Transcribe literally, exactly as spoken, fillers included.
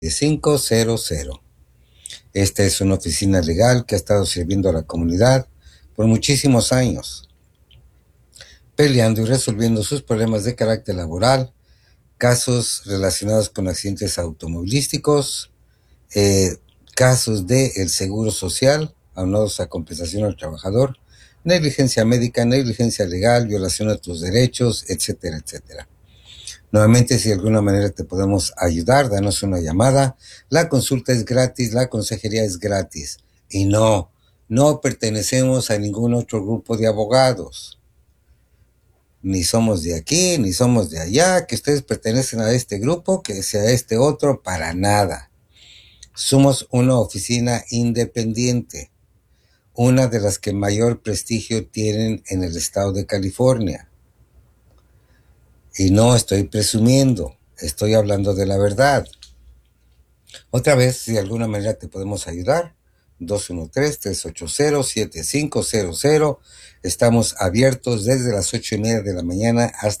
cinco cero cero. Esta es una oficina legal que ha estado sirviendo a la comunidad por muchísimos años, peleando y resolviendo sus problemas de carácter laboral, casos relacionados con accidentes automovilísticos, eh, casos del seguro social, aunados a compensación al trabajador, negligencia médica, negligencia legal, violación a tus derechos, etcétera, etcétera. Nuevamente, si de alguna manera te podemos ayudar, danos una llamada. La consulta es gratis, la consejería es gratis. Y no, no pertenecemos a ningún otro grupo de abogados. Ni somos de aquí, ni somos de allá, que ustedes pertenecen a este grupo, que sea este otro, para nada. Somos una oficina independiente, una de las que mayor prestigio tienen en el estado de California. Y no estoy presumiendo, estoy hablando de la verdad. Otra vez, si de alguna manera te podemos ayudar, dos uno tres, tres ocho cero, siete cinco cero cero. Estamos abiertos desde las ocho y media de la mañana hasta